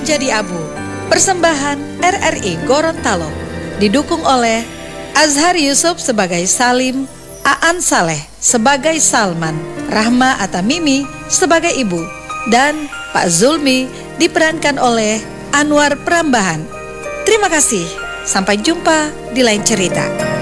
Menjadi Abu, persembahan RRI Gorontalo, didukung oleh Azhar Yusuf sebagai Salim, Aan Saleh sebagai Salman, Rahma Atamimi sebagai Ibu, dan Pak Zulmi diperankan oleh Anwar Prambahan. Terima kasih, sampai jumpa di lain cerita.